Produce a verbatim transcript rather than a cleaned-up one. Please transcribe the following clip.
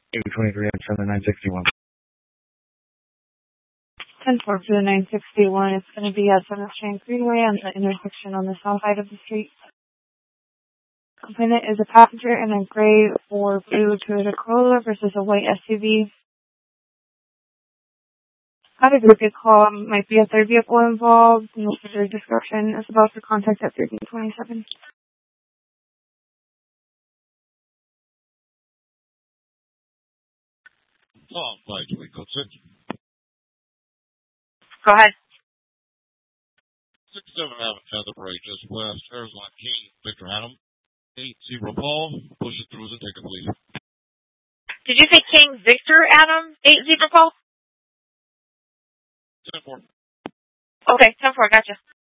eight twenty-three, I'm from the nine sixty-one. ten four for the nine sixty-one. It's going to be at Seventh Street Greenway on the intersection on the south side of the street. Complainant is a passenger in a gray or blue Toyota Corolla versus a white S U V. Had a group call, might be a third vehicle involved. No further description is about to contact at thirteen twenty-seven. Tom, five twenty, code six. Go ahead. six seven Avenue, Heather Bray, just west, Arizona King, Victor Adam. eight zero Paul, push it through the ticket, please. Did you say King Victor Adam, eight zero Paul? ten four. Okay, ten four, gotcha.